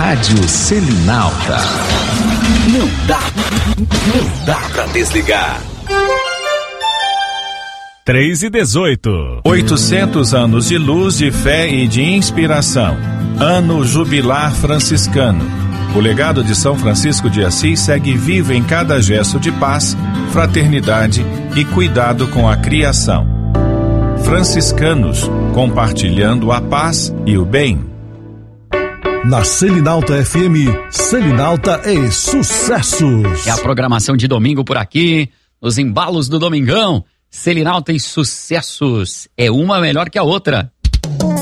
Rádio Selinalta. Não dá pra desligar. 3:18. 800 anos de luz, de fé e de inspiração. Ano jubilar franciscano. O legado de São Francisco de Assis segue vivo em cada gesto de paz, fraternidade e cuidado com a criação. Franciscanos, compartilhando a paz e o bem. Na Selinalta FM, Selinalta e Sucessos. É a programação de domingo por aqui, nos embalos do domingão. Selinalta e Sucessos. É uma melhor que a outra.